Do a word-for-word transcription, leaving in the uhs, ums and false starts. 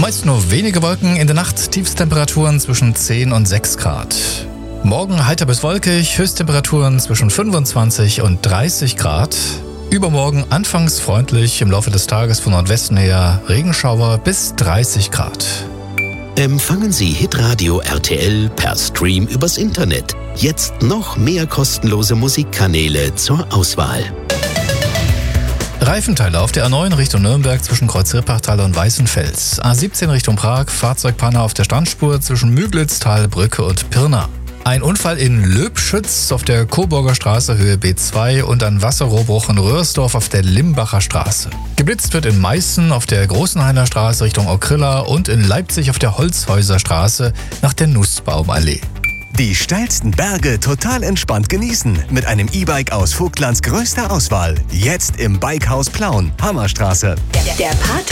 Meist nur wenige Wolken, in der Nacht Tiefstemperaturen zwischen zehn und sechs Grad. Morgen heiter bis wolkig, Höchsttemperaturen zwischen fünfundzwanzig und dreißig Grad. Übermorgen anfangs freundlich, im Laufe des Tages von Nordwesten her Regenschauer bis dreißig Grad. Empfangen Sie Hitradio R T L per Stream übers Internet. Jetzt noch mehr kostenlose Musikkanäle zur Auswahl. Reifenteile auf der A neun Richtung Nürnberg zwischen Kreuz-Rippachtal und Weißenfels. A siebzehn Richtung Prag, Fahrzeugpanne auf der Standspur zwischen Müglitz, Talbrücke und Pirna. Ein Unfall in Löbschütz auf der Coburger Straße Höhe B zwei und ein Wasserrohrbruch in Röhrsdorf auf der Limbacher Straße. Geblitzt wird in Meißen auf der Großenhainer Straße Richtung Okrilla und in Leipzig auf der Holzhäuser Straße nach der Nussbaumallee. Die steilsten Berge total entspannt genießen mit einem E-Bike aus Vogtlands größter Auswahl. Jetzt im Bikehaus Plauen, Hammerstraße. Der, der Pato